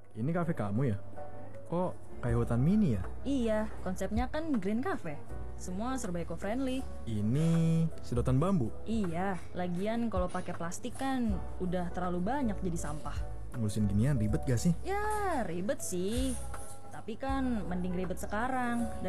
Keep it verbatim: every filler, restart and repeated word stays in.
Ini kafe kamu ya? Kok kayak hutan mini ya? Iya, konsepnya kan green cafe. Semua serba eco-friendly. Ini sedotan bambu. Iya, lagian kalau pakai plastik kan udah terlalu banyak jadi sampah. Ngurusin ginian ribet gak sih? Ya, ribet sih. Tapi kan mending ribet sekarang